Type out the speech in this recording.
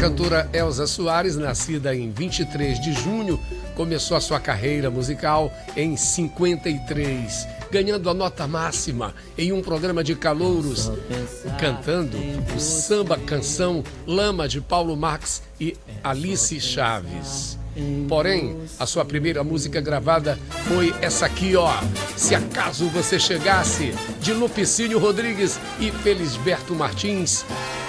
cantora Elza Soares, nascida em 23 de junho, começou a sua carreira musical em 53, ganhando a nota máxima em um programa de calouros, cantando o samba canção Lama de Paulo Marx e Alice Chaves. Porém, a sua primeira música gravada foi essa aqui, ó, Se Acaso Você Chegasse, de Lupicínio Rodrigues e Felisberto Martins,